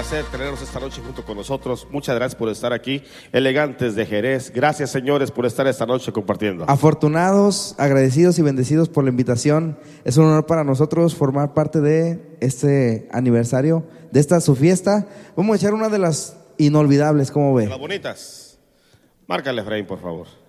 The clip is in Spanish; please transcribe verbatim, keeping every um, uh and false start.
placer tenerlos esta noche junto con nosotros. Muchas gracias por estar aquí, Elegantes de Jerez. Gracias, señores, por estar esta noche compartiendo. Afortunados, agradecidos y bendecidos por la invitación. Es un honor para nosotros formar parte de este aniversario, de esta su fiesta. Vamos a echar una de las inolvidables, ¿cómo ve? De las bonitas. Márcale, Efraín, por favor.